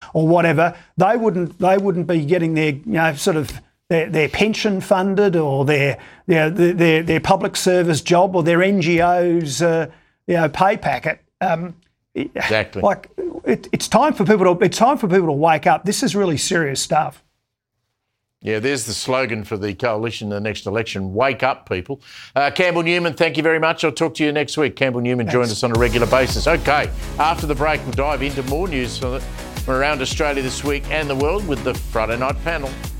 or whatever, they wouldn't be getting their sort of their pension funded or their public service job or their NGO's pay packet. Exactly. Like it's time for people to wake up. This is really serious stuff. Yeah, there's the slogan for the coalition in the next election. Wake up, people. Campbell Newman, thank you very much. I'll talk to you next week. Campbell Newman joined us on a regular basis. Okay, after the break, we'll dive into more news from around Australia this week and the world with the Friday Night Panel.